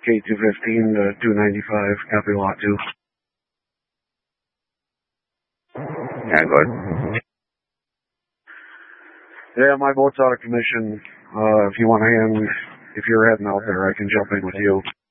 K215 to 295, copy lot 2. Yeah, good. Yeah, my boat's out of commission. If you want to hand, if you're heading out there, I can jump in with you.